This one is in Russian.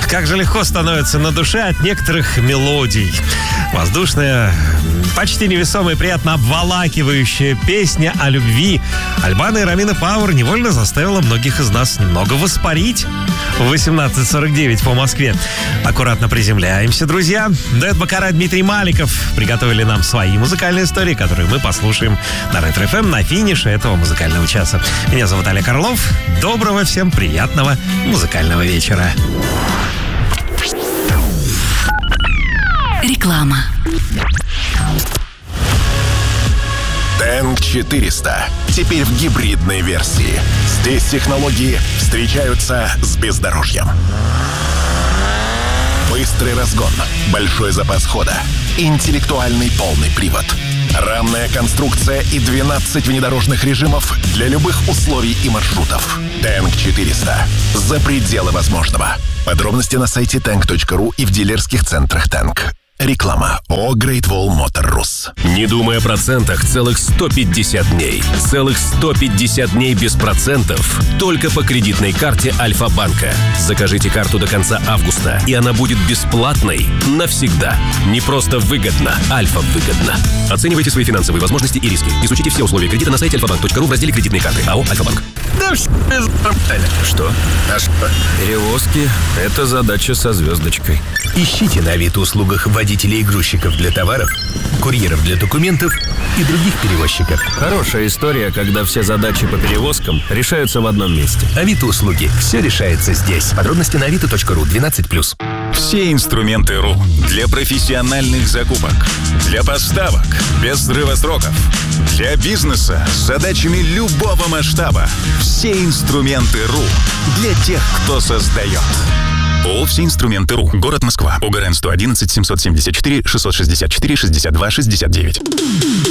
Как же легко становится на душе от некоторых мелодий. Воздушная, почти невесомая, приятно обволакивающая песня о любви Альбана и Ромина Пауэр невольно заставила многих из нас немного воспарить. В 18:49 по Москве. Аккуратно приземляемся, друзья. Дуэт Бакара, Дмитрий Маликов приготовили нам свои музыкальные истории, которые мы послушаем на Ретро-ФМ на финише этого музыкального часа. Меня зовут Олег Орлов. Доброго всем приятного музыкального вечера. Реклама. Тэнк 400. Теперь в гибридной версии. Здесь технологии встречаются с бездорожьем. Быстрый разгон, большой запас хода, интеллектуальный полный привод, рамная конструкция и 12 внедорожных режимов для любых условий и маршрутов. Тэнк 400. За пределы возможного. Подробности на сайте tank.ru и в дилерских центрах Тэнк. Реклама. ООО Great Wall Motor Rus. Не думай о процентах целых 150 дней. Целых 150 дней без процентов. Только по кредитной карте Альфа-банка. Закажите карту до конца августа, и она будет бесплатной навсегда. Не просто выгодно, Альфа-выгодно. Оценивайте свои финансовые возможности и риски. Изучите все условия кредита на сайте alfabank.ru в разделе «Кредитные карты». АО «Альфа-банк». Да Что? А что? Перевозки – это задача со звездочкой. Ищите на Авито-услугах водителей и грузчиков для товаров, курьеров для документов и других перевозчиков. Хорошая история, когда все задачи по перевозкам решаются в одном месте. Авито-услуги. Все решается здесь. Подробности на avito.ru 12+. Все инструменты РУ для профессиональных закупок, для поставок без срыва сроков, для бизнеса с задачами любого масштаба. Все инструменты РУ для тех, кто создает. ООО «Все инструменты РУ». Город Москва. ОГРН 111 774 664 62 69.